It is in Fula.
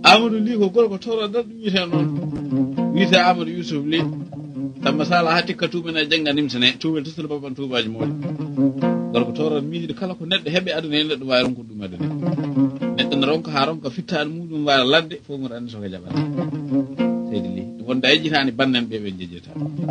Amadou Ly ko gorko tawraɗo ɗum wiyete noon wiyete Amadou Youssouf Ly Samba Sala ha tikka tuumen e jangga nimsene tuubel totol baban tuubaji mawɗi gorko tawraɗo miijiɗo kala ko neɗɗo heeɓe aduna he neɗɗo wawi ronkude ɗum aduna neɗɗo ne ronka ha ronka fittaɗo muɗum waala ladde fof mbiɗa andi soko jaɓata seydi Ly wonda yejjitani bannen ɓe jejjeta